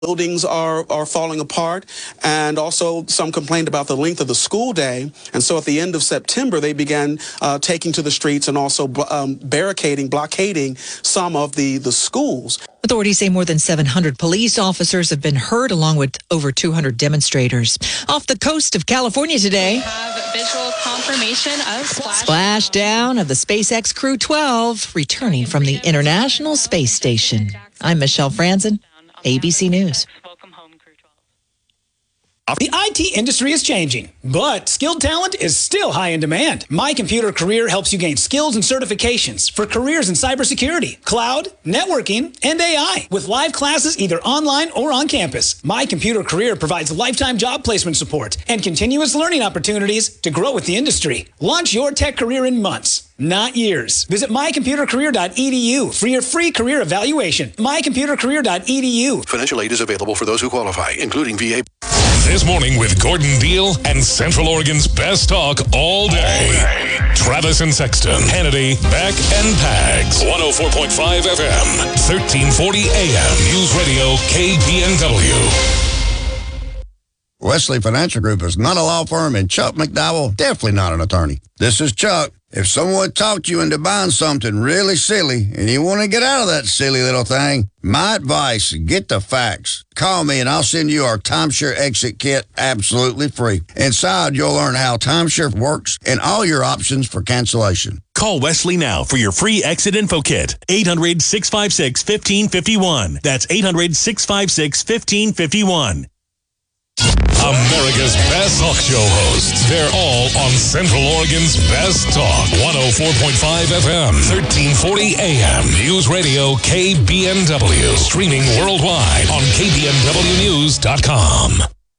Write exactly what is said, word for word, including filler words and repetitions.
Buildings are, are falling apart, and also some complained about the length of the school day. And so at the end of September, they began uh, taking to the streets and also um, barricading, blockading some of the, the schools. Authorities say more than seven hundred police officers have been hurt, along with over two hundred demonstrators. Off the coast of California today, we have visual confirmation of splash- splashdown of the SpaceX Crew twelve returning from the International Space Station. I'm Michelle Franzen, A B C News. The I T industry is changing, but skilled talent is still high in demand. My Computer Career helps you gain skills and certifications for careers in cybersecurity, cloud, networking, and A I. With live classes either online or on campus, My Computer Career provides lifetime job placement support and continuous learning opportunities to grow with the industry. Launch your tech career in months, not years. Visit my computer career dot e d u for your free career evaluation. my computer career dot e d u. Financial aid is available for those who qualify, including V A. This morning with Gordon Deal and Central Oregon's best talk all day. Travis and Sexton, Hannity, Beck and Pags. one oh four point five F M, thirteen forty A M. News Radio K B N W. Wesley Financial Group is not a law firm, and Chuck McDowell, definitely not an attorney. This is Chuck. If someone talked you into buying something really silly and you want to get out of that silly little thing, my advice, get the facts. Call me and I'll send you our timeshare exit kit absolutely free. Inside, you'll learn how timeshare works and all your options for cancellation. Call Wesley now for your free exit info kit. eight hundred, six five six, one five five one. That's eight hundred, six five six, one five five one. America's best talk show hosts. They're all on Central Oregon's best talk. one oh four point five F M, thirteen forty A M. News Radio K B N W. Streaming worldwide on K B N W news dot com.